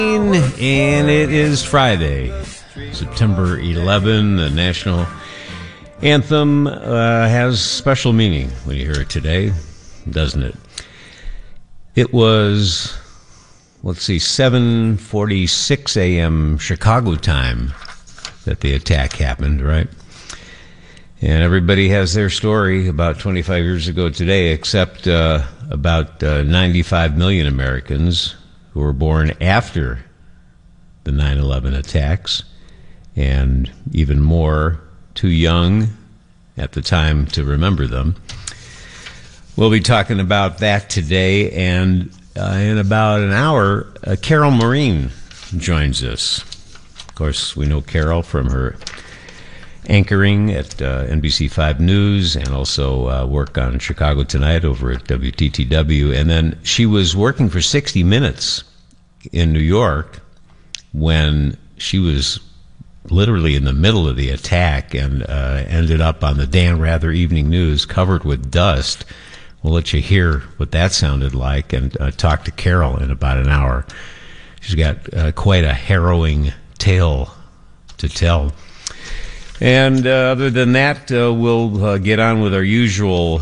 And it is Friday, September 11. The national anthem has special meaning when you hear it today, doesn't it? It was, 7:46 a.m. Chicago time that the attack happened, right? And everybody has their story about 25 years ago today, except about 95 million Americans who were born after the 9/11 attacks, and even more too young at the time to remember them. We'll be talking about that today, and in about an hour, Carol Marin joins us. Of course, we know Carol from her anchoring at NBC5 News and also work on Chicago Tonight over at WTTW. And then she was working for 60 Minutes in New York when she was literally in the middle of the attack and ended up on the Dan Rather Evening News covered with dust. We'll let you hear what that sounded like and talk to Carol in about an hour. She's got quite a harrowing tale to tell. And other than that, we'll get on with our usual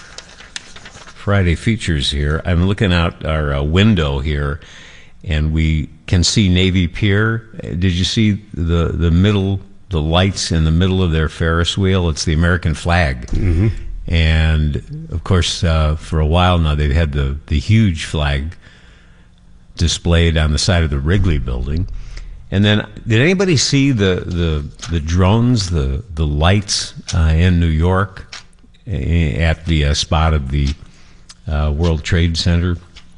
Friday features here. I'm looking out our window here, and we can see Navy Pier. Did you see the lights in the middle of their Ferris wheel? It's the American flag. Mm-hmm. And, of course, for a while now, they've had the huge flag displayed on the side of the Wrigley Building. And then, did anybody see the drones, the lights in New York at the spot of the World Trade Center?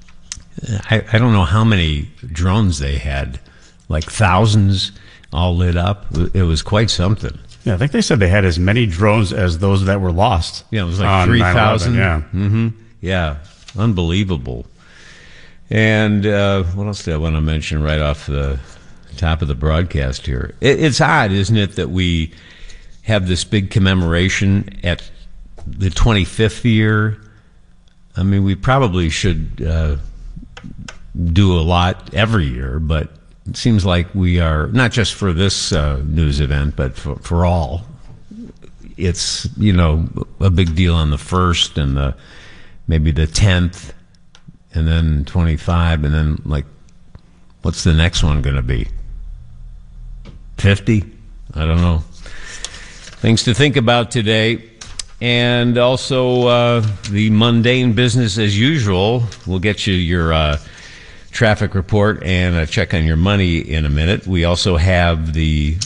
I don't know how many drones they had, like thousands all lit up. It was quite something. Yeah, I think they said they had as many drones as those that were lost. Yeah, it was like 3,000. Yeah. Mm-hmm. Yeah, unbelievable. And what else did I want to mention right off the top of the broadcast here? It's odd, isn't it, that we have this big commemoration at the 25th year. I mean, we probably should do a lot every year, but it seems like we are, not just for this news event, but for all. It's, a big deal on the 1st and maybe the 10th, and then 25, and then, what's the next one going to be? 50? I don't know. Things to think about today. And also the mundane business as usual. We'll get you your traffic report and a check on your money in a minute. We also have the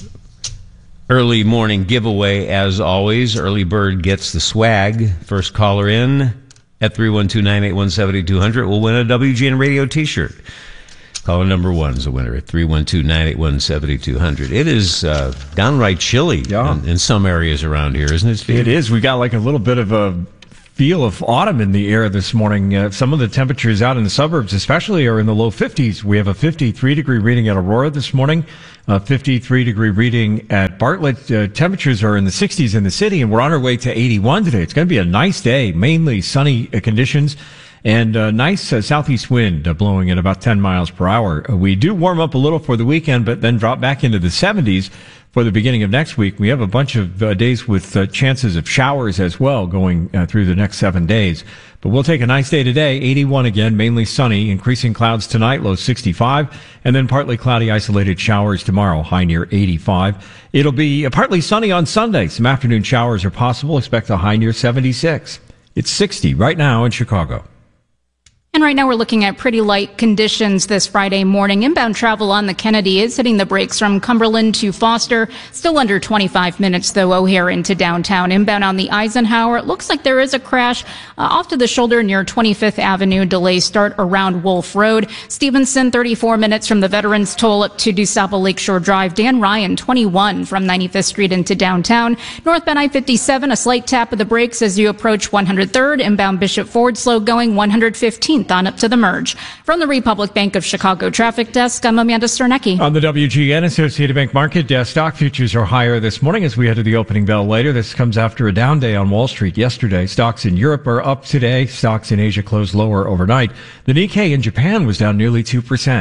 early morning giveaway, as always. Early bird gets the swag. First caller in at 312-981-7200 will win a WGN Radio t-shirt. Caller number one is a winner at 312-981-7200. It is downright chilly in some areas around here, isn't it, Steve? It is. We got like a little bit of a feel of autumn in the air this morning. Some of the temperatures out in the suburbs especially are in the low 50s. We have a 53-degree reading at Aurora this morning, a 53-degree reading at Bartlett. Temperatures are in the 60s in the city, and we're on our way to 81 today. It's going to be a nice day, mainly sunny conditions. And a nice southeast wind blowing at about 10 miles per hour. We do warm up a little for the weekend, but then drop back into the 70s for the beginning of next week. We have a bunch of days with chances of showers as well going through the next 7 days. But we'll take a nice day today, 81 again, mainly sunny, increasing clouds tonight, low 65, and then partly cloudy, isolated showers tomorrow, high near 85. It'll be partly sunny on Sunday. Some afternoon showers are possible. Expect a high near 76. It's 60 right now in Chicago. And right now we're looking at pretty light conditions this Friday morning. Inbound travel on the Kennedy is hitting the brakes from Cumberland to Foster. Still under 25 minutes, though, O'Hare into downtown. Inbound on the Eisenhower. It looks like there is a crash off to the shoulder near 25th Avenue. Delays start around Wolf Road. Stevenson, 34 minutes from the Veterans Toll up to DuSable Lakeshore Drive. Dan Ryan, 21 from 95th Street into downtown. Northbound I-57, a slight tap of the brakes as you approach 103rd. Inbound Bishop Ford, slow going 115th on up to the merge. From the Republic Bank of Chicago Traffic Desk, I'm Amanda Sternecki. On the WGN Associated Bank Market Desk, stock futures are higher this morning as we head to the opening bell later. This comes after a down day on Wall Street yesterday. Stocks in Europe are up today. Stocks in Asia closed lower overnight. The Nikkei in Japan was down nearly 2%.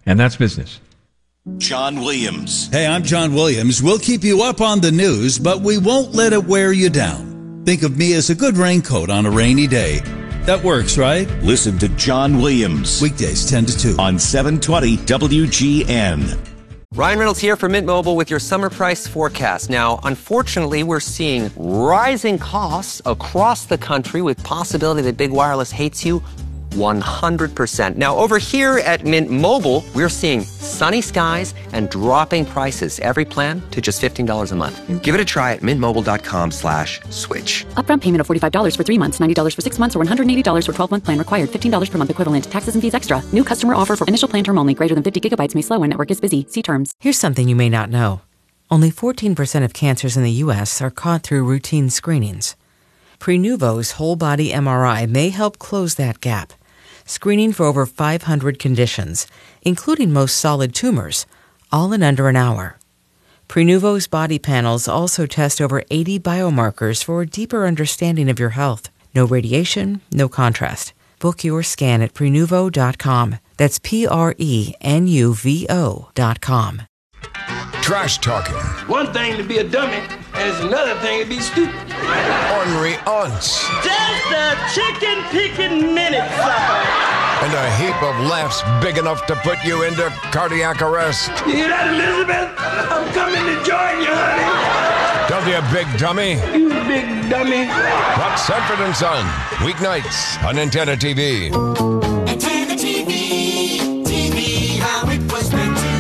And that's business. John Williams. Hey, I'm John Williams. We'll keep you up on the news, but we won't let it wear you down. Think of me as a good raincoat on a rainy day. That works, right? Listen to John Williams. Weekdays 10 to 2 on 720 WGN. Ryan Reynolds here from Mint Mobile with your summer price forecast. Now, unfortunately, we're seeing rising costs across the country with possibility that big wireless hates you 100%. Now, over here at Mint Mobile, we're seeing sunny skies and dropping prices. Every plan to just $15 a month. Give it a try at mintmobile.com/switch. Upfront payment of $45 for 3 months, $90 for 6 months, or $180 for 12-month plan required. $15 per month equivalent. Taxes and fees extra. New customer offer for initial plan term only. Greater than 50 gigabytes may slow when network is busy. See terms. Here's something you may not know. Only 14% of cancers in the U.S. are caught through routine screenings. Prenuvo's whole body MRI may help close that gap. Screening for over 500 conditions, including most solid tumors, all in under an hour. Prenuvo's body panels also test over 80 biomarkers for a deeper understanding of your health. No radiation, no contrast. Book your scan at Prenuvo.com. That's Prenuvo.com. Trash talking. One thing to be a dummy, and it's another thing to be stupid. Ornery aunts. Just a chicken picking minute, sir. And a heap of laughs big enough to put you into cardiac arrest. You hear that, Elizabeth? I'm coming to join you, honey. Don't you, big dummy? You big dummy. Watch Sanford and Son, weeknights on Antenna TV. Antenna TV, TV, how it was meant to be.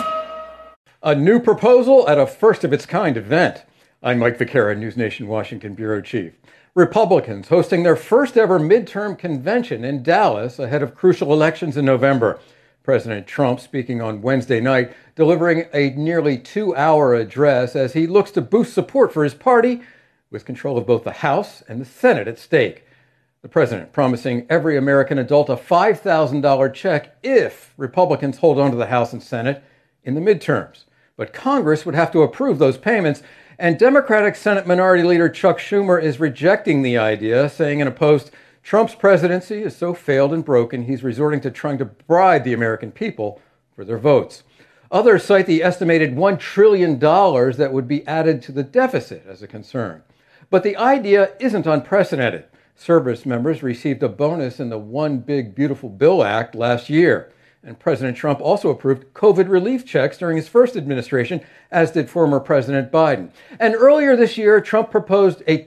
A new proposal at a first-of-its-kind event. I'm Mike Vaquera, News Nation Washington Bureau Chief. Republicans hosting their first-ever midterm convention in Dallas ahead of crucial elections in November. President Trump speaking on Wednesday night, delivering a nearly 2-hour address as he looks to boost support for his party with control of both the House and the Senate at stake. The president promising every American adult a $5,000 check if Republicans hold on to the House and Senate in the midterms. But Congress would have to approve those payments, and Democratic Senate Minority Leader Chuck Schumer is rejecting the idea, saying in a post, Trump's presidency is so failed and broken, he's resorting to trying to bribe the American people for their votes. Others cite the estimated $1 trillion that would be added to the deficit as a concern. But the idea isn't unprecedented. Service members received a bonus in the One Big Beautiful Bill Act last year. And President Trump also approved COVID relief checks during his first administration, as did former President Biden. And earlier this year, Trump proposed a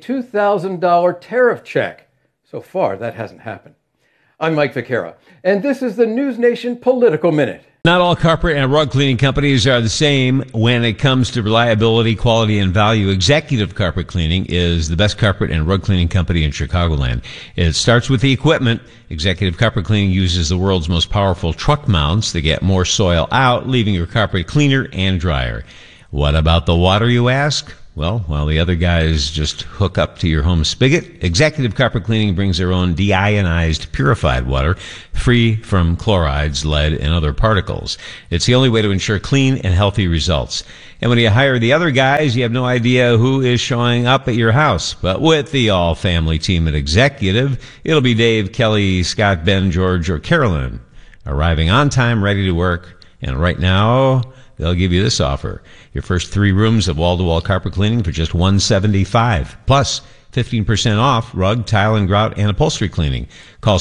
$2,000 tariff check. So far, that hasn't happened. I'm Mike Vaquera, and this is the News Nation Political Minute. Not all carpet and rug cleaning companies are the same when it comes to reliability, quality, and value. Executive Carpet Cleaning is the best carpet and rug cleaning company in Chicagoland. It starts with the equipment. Executive Carpet Cleaning uses the world's most powerful truck mounts to get more soil out, leaving your carpet cleaner and drier. What about the water, you ask? Well, while the other guys just hook up to your home spigot, Executive Carpet Cleaning brings their own deionized, purified water, free from chlorides, lead, and other particles. It's the only way to ensure clean and healthy results. And when you hire the other guys, you have no idea who is showing up at your house. But with the all-family team at Executive, it'll be Dave, Kelly, Scott, Ben, George, or Carolyn, arriving on time, ready to work. And right now, they'll give you this offer. Your first 3 rooms of wall-to-wall carpet cleaning for just $175. Plus, 15% off rug, tile, and grout, and upholstery cleaning. Call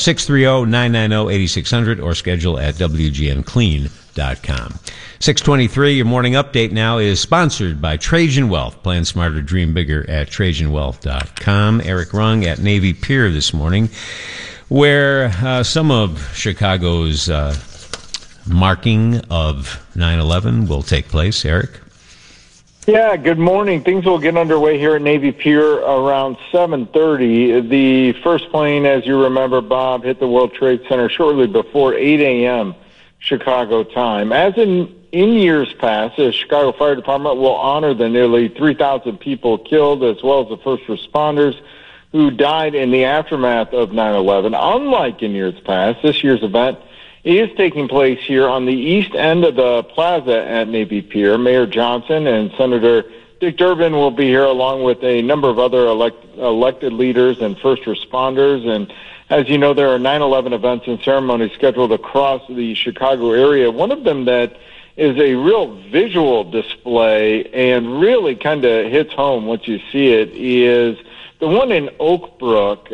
630-990-8600 or schedule at WGNClean.com. 623, your morning update now is sponsored by Trajan Wealth. Plan smarter, dream bigger at TrajanWealth.com. Eric Rung at Navy Pier this morning, where some of Chicago's marking of 9/11 will take place. Eric? Yeah, good morning. Things will get underway here at Navy Pier around 7:30. The first plane, as you remember, Bob, hit the World Trade Center shortly before 8 a.m. Chicago time. As in years past, the Chicago Fire Department will honor the nearly 3,000 people killed, as well as the first responders who died in the aftermath of 9/11. Unlike in years past, this year's event is taking place here on the east end of the plaza at Navy Pier. Mayor Johnson and Senator Dick Durbin will be here along with a number of other elected leaders and first responders. And As you know, there are 9/11 events and ceremonies scheduled across the Chicago area. One of them that is a real visual display and really kind of hits home once you see it is the one in Oak Brook.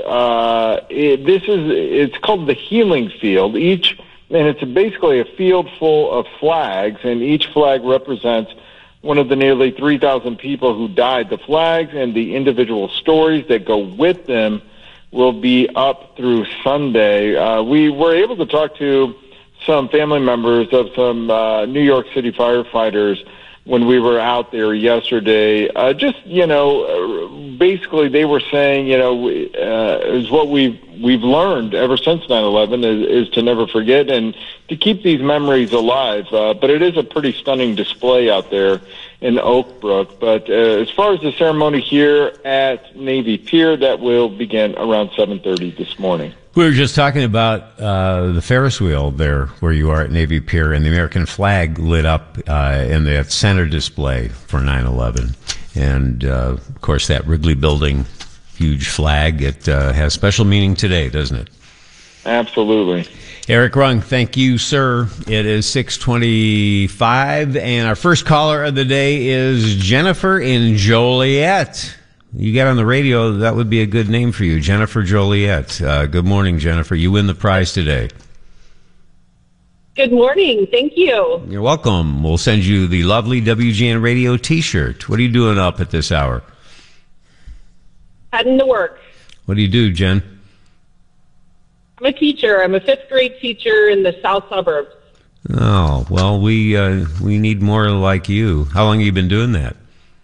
It's called the Healing Field. And it's basically a field full of flags, and each flag represents one of the nearly 3,000 people who died. The flags and the individual stories that go with them will be up through Sunday. We were able to talk to some family members of some New York City firefighters when we were out there yesterday. Basically they were saying, is what we've learned ever since 9/11 is to never forget and to keep these memories alive. But it is a pretty stunning display out there in Oak Brook. But as far as the ceremony here at Navy Pier, that will begin around 7:30 this morning. We were just talking about the Ferris wheel there where you are at Navy Pier, and the American flag lit up in that center display for 9/11. And, of course, that Wrigley Building huge flag, it has special meaning today, doesn't it? Absolutely. Eric Rung, thank you, sir. It is 6:25, and our first caller of the day is Jennifer in Joliet. You got on the radio, that would be a good name for you, Jennifer Joliet. Good morning, Jennifer. You win the prize today. Good morning. Thank you. You're welcome. We'll send you the lovely WGN Radio T-shirt. What are you doing up at this hour? Heading to work. What do you do, Jen? I'm a teacher. I'm a 5th grade teacher in the south suburbs. Oh, well, we need more like you. How long have you been doing that?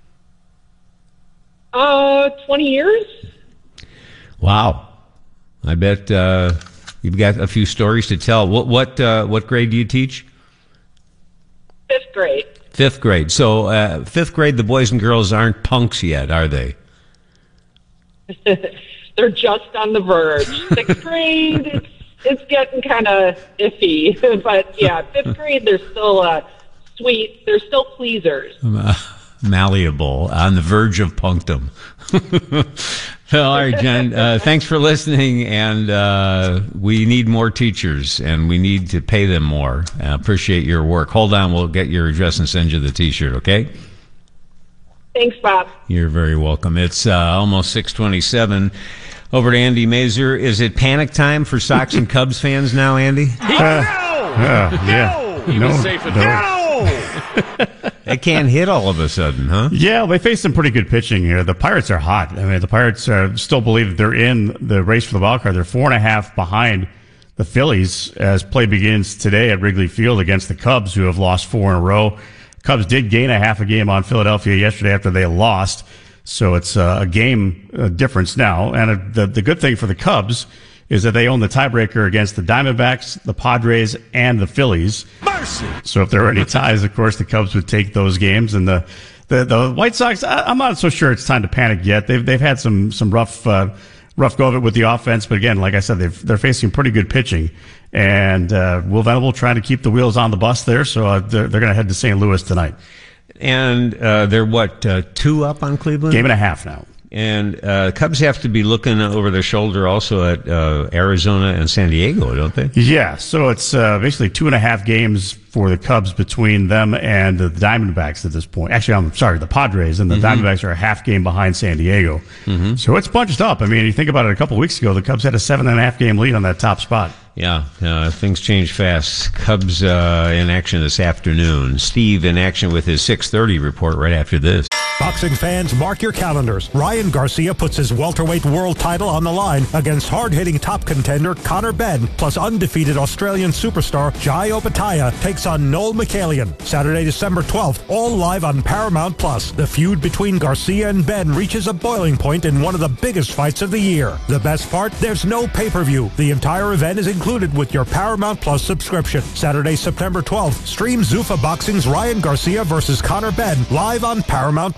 20 years. Wow. I bet you've got a few stories to tell. What grade do you teach? 5th grade. 5th grade. So 5th grade, the boys and girls aren't punks yet, are they? They're just on the verge. 6th grade, it's getting kind of iffy. But yeah, 5th grade, they're still sweet. They're still pleasers. Malleable, on the verge of punctum. All right, Jen, thanks for listening, and we need more teachers, and we need to pay them more. I appreciate your work. Hold on, we'll get your address and send you the T-shirt, okay? Thanks, Bob. You're very welcome. It's almost 6:27. Over to Andy Mazer. Is it panic time for Sox and Cubs fans now, Andy? Yeah. No. They can't hit all of a sudden, huh? Yeah, they face some pretty good pitching here. The Pirates are hot. I mean, the Pirates still believe that they're in the race for the wild card. They're 4.5 behind the Phillies as play begins today at Wrigley Field against the Cubs, who have lost 4 in a row. Cubs did gain a half a game on Philadelphia yesterday after they lost, so it's a game difference now. And the good thing for the Cubs is that they own the tiebreaker against the Diamondbacks, the Padres, and the Phillies. Mercy! So if there were any ties, of course, the Cubs would take those games. And the White Sox, I'm not so sure it's time to panic yet. They've had some rough go of it with the offense, but again, like I said, they're facing pretty good pitching. And Will Venable trying to keep the wheels on the bus there, so they're going to head to St. Louis tonight. And they're 2 up on Cleveland? Game and a half now. And Cubs have to be looking over their shoulder also at Arizona and San Diego, don't they? Yeah, so it's basically 2.5 games for the Cubs between them and the Diamondbacks at this point. Actually, I'm sorry, the Padres, and the Diamondbacks are a half game behind San Diego. So it's bunched up. I mean, you think about it, a couple weeks ago, the Cubs had a 7.5 game lead on that top spot. Yeah, things change fast. Cubs in action this afternoon. Steve in action with his 6:30 report right after this. Boxing fans, mark your calendars. Ryan Garcia puts his welterweight world title on the line against hard-hitting top contender Conor Benn, plus undefeated Australian superstar Jai Opetaia takes on Noel Michaelian. Saturday, December 12th, all live on Paramount+. The feud between Garcia and Benn reaches a boiling point in one of the biggest fights of the year. The best part? There's no pay-per-view. The entire event is included with your Paramount+ subscription. Saturday, September 12th, stream Zuffa Boxing's Ryan Garcia versus Conor Benn live on Paramount+.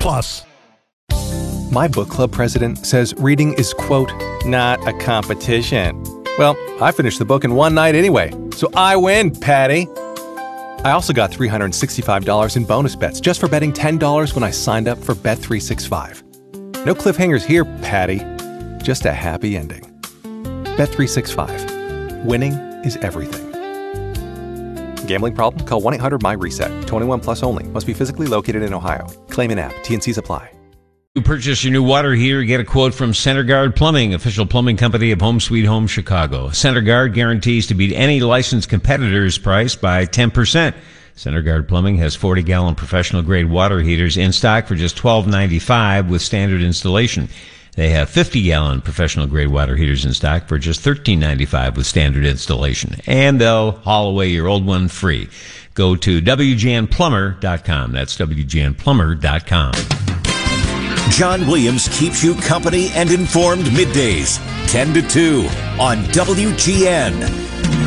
My book club president says reading is, quote, not a competition. Well, I finished the book in one night anyway, so I win, Patty. I also got $365 in bonus bets just for betting $10 when I signed up for Bet365. No cliffhangers here, Patty. Just a happy ending. Bet365. Winning is everything. Gambling problem? Call 1-800-MY-RESET. 21 plus only. Must be physically located in Ohio. Claim in app. T&Cs apply. You purchase your new water heater, get a quote from Center Guard Plumbing, official plumbing company of Home Sweet Home Chicago. Center Guard guarantees to beat any licensed competitor's price by 10%. Center Guard Plumbing has 40-gallon professional-grade water heaters in stock for just $12.95 with standard installation. They have 50-gallon professional-grade water heaters in stock for just $13.95 with standard installation. And they'll haul away your old one free. Go to WGNplumber.com. That's WGNplumber.com. John Williams keeps you company and informed middays, 10 to 2 on WGN.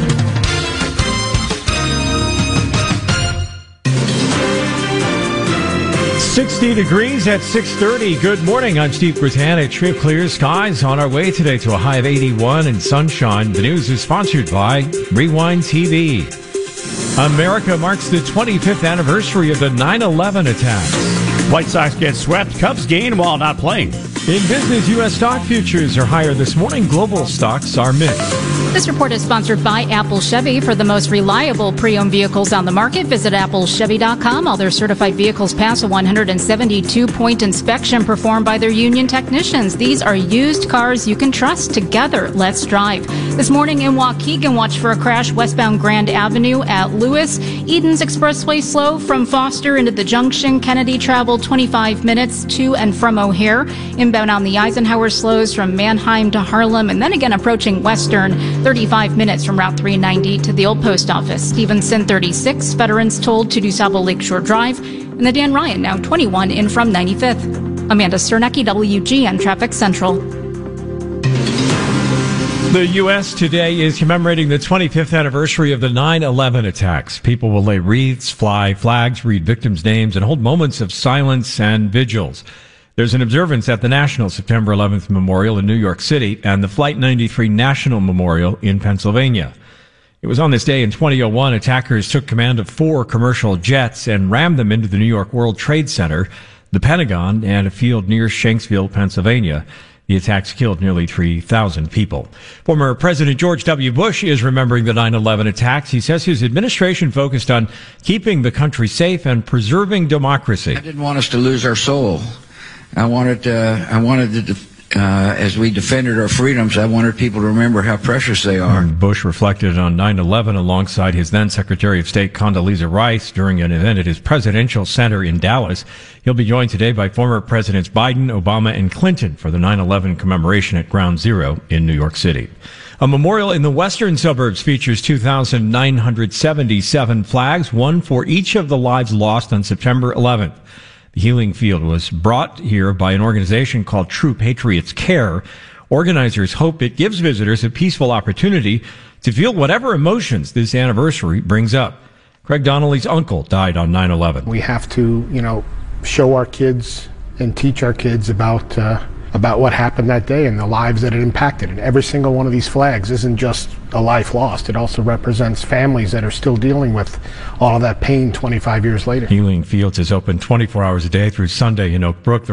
60 degrees at 6:30. Good morning. I'm Steve Grittan. Trip clear skies on our way today to a high of 81 and sunshine. The news is sponsored by Rewind TV. America marks the 25th anniversary of the 9/11 attacks. White Sox get swept. Cubs gain while not playing. In business, U.S. stock futures are higher this morning. Global stocks are mixed. This report is sponsored by Apple Chevy. For the most reliable pre-owned vehicles on the market, visit applechevy.com. All their certified vehicles pass a 172-point inspection performed by their union technicians. These are used cars you can trust. Together, let's drive. This morning in Waukegan, watch for a crash westbound Grand Avenue at Lewis. Eden's Expressway slow from Foster into the junction. Kennedy traveled 25 minutes to and from O'Hare. Inbound on the Eisenhower slows from Mannheim to Harlem, and then again approaching Western, 35 minutes from Route 390 to the Old Post Office. Stevenson 36, Veterans told to DuSable Lakeshore Drive, and the Dan Ryan now 21 in from 95th. Amanda Sternecki, WGN Traffic Central. The U.S. today is commemorating the 25th anniversary of the 9/11 attacks. People will lay wreaths, fly flags, read victims' names, and hold moments of silence and vigils. There's an observance at the National September 11th Memorial in New York City and the Flight 93 National Memorial in Pennsylvania. It was on this day in 2001 attackers took command of 4 commercial jets and rammed them into the New York World Trade Center, the Pentagon, and a field near Shanksville, Pennsylvania. The attacks killed nearly 3,000 people. Former President George W. Bush is remembering the 9/11 attacks. He says his administration focused on keeping the country safe and preserving democracy. I didn't want us to lose our soul. I wanted to, as we defended our freedoms, I wanted people to remember how precious they are. Bush reflected on 9/11 alongside his then Secretary of State Condoleezza Rice during an event at his presidential center in Dallas. He'll be joined today by former Presidents Biden, Obama, and Clinton for the 9/11 commemoration at Ground Zero in New York City. A memorial in the western suburbs features 2,977 flags, one for each of the lives lost on September 11th. The Healing Field was brought here by an organization called True Patriots Care. Organizers hope it gives visitors a peaceful opportunity to feel whatever emotions this anniversary brings up. Craig Donnelly's uncle died on 9/11. We have to, show our kids and teach our kids about what happened that day and the lives that it impacted. And every single one of these flags isn't just a life lost. It also represents families that are still dealing with all of that pain 25 years later. Healing Fields is open 24 hours a day through Sunday in Oak Brook. The